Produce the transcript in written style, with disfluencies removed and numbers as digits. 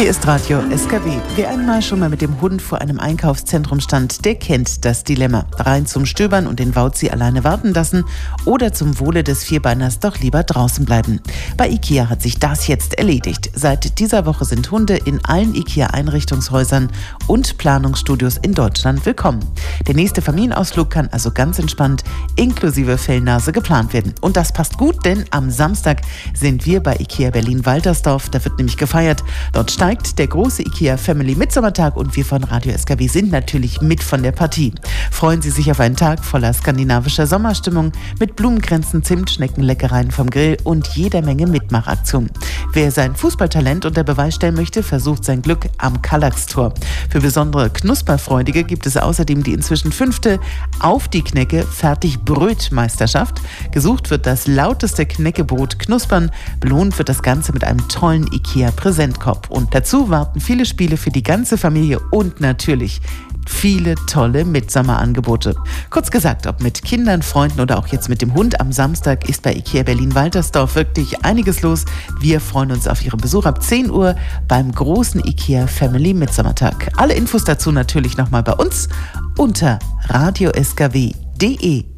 Hier ist Radio SKW. Wer einmal schon mal mit dem Hund vor einem Einkaufszentrum stand, der kennt das Dilemma. Rein zum Stöbern und den Wauzi alleine warten lassen oder zum Wohle des Vierbeiners doch lieber draußen bleiben. Bei IKEA hat sich das jetzt erledigt. Seit dieser Woche sind Hunde in allen IKEA-Einrichtungshäusern und Planungsstudios in Deutschland willkommen. Der nächste Familienausflug kann also ganz entspannt inklusive Fellnase geplant werden. Und das passt gut, denn am Samstag sind wir bei IKEA Berlin-Waltersdorf. Da wird nämlich gefeiert. Dort steigt der große IKEA Family Mitsommertag und wir von Radio SKW sind natürlich mit von der Partie. Freuen Sie sich auf einen Tag voller skandinavischer Sommerstimmung mit Blumenkränzen, Zimtschnecken, Leckereien vom Grill und jeder Menge Mitmachaktionen. Wer sein Fußballtalent unter Beweis stellen möchte, versucht sein Glück am Kallax-Tor. Für besondere Knusperfreudige gibt es außerdem die inzwischen 5. Auf die Knecke Fertig-Bröt-Meisterschaft. Gesucht wird das lauteste Knäckebrot knuspern. Belohnt wird das Ganze mit einem tollen IKEA-Präsentkorb. Und dazu warten viele Spiele für die ganze Familie und natürlich viele tolle Mitsommerangebote. Kurz gesagt, ob mit Kindern, Freunden oder auch jetzt mit dem Hund am Samstag ist bei IKEA Berlin-Waltersdorf wirklich einiges los. Wir freuen uns auf Ihren Besuch ab 10 Uhr beim großen IKEA Family Mitsommertag. Alle Infos dazu natürlich nochmal bei uns unter radioskw.de.